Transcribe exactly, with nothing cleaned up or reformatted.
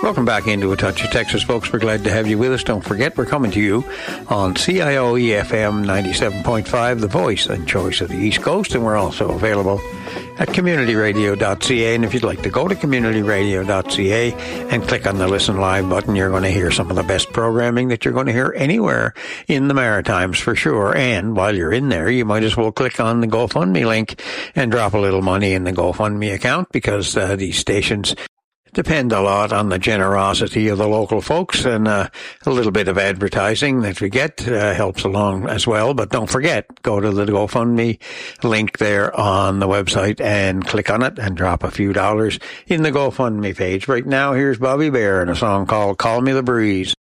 Welcome back into A Touch of Texas, folks. We're glad to have you with us. Don't forget, we're coming to you on C I O E F M ninety-seven point five, the voice and choice of the East Coast, and we're also available at community radio dot c a. And if you'd like to go to community radio dot c a and click on the Listen Live button, you're going to hear some of the best programming that you're going to hear anywhere in the Maritimes for sure. And while you're in there, you might as well click on the GoFundMe link and drop a little money in the GoFundMe account, because uh, these stations depend a lot on the generosity of the local folks, and uh, a little bit of advertising that we get uh, helps along as well. But don't forget, go to the GoFundMe link there on the website and click on it and drop a few dollars in the GoFundMe page. Right now, here's Bobby Bear and a song called Call Me the Breeze.